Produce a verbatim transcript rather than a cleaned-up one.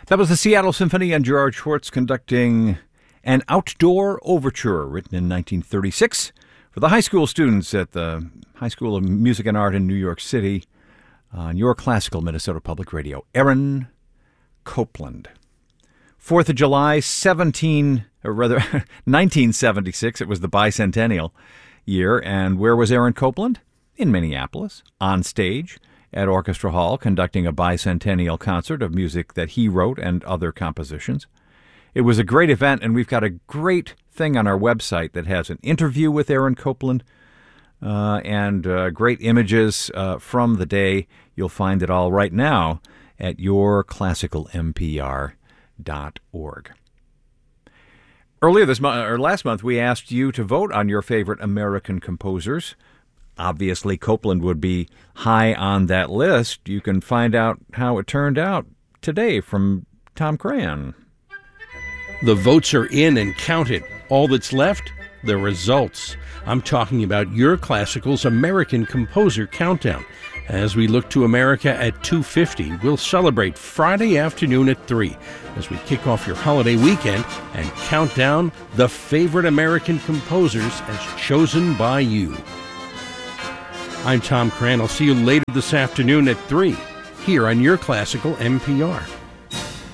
That was the Seattle Symphony and George Schwartz conducting an outdoor overture written in nineteen thirty-six for the high school students at the High School of Music and Art in New York City on your classical Minnesota Public Radio. Aaron Copland. Fourth of July, seventeen, or rather nineteen seventy-six. It was the bicentennial year. And where was Aaron Copland? In Minneapolis, on stage at Orchestra Hall, conducting a bicentennial concert of music that he wrote and other compositions. It was a great event, and we've got a great thing on our website that has an interview with Aaron Copland uh, and uh, great images uh, from the day. You'll find it all right now at your classical m p r dot org. Earlier this month, or last month, we asked you to vote on your favorite American composers. Obviously, Copland would be high on that list. You can find out how it turned out today from Tom Crayon. The votes are in and counted. All that's left, the results. I'm talking about Your Classical's American Composer Countdown. As we look to America at two fifty, we'll celebrate Friday afternoon at three as we kick off your holiday weekend and count down the favorite American composers as chosen by you. I'm Tom Cran. I'll see you later this afternoon at three here on Your Classical M P R.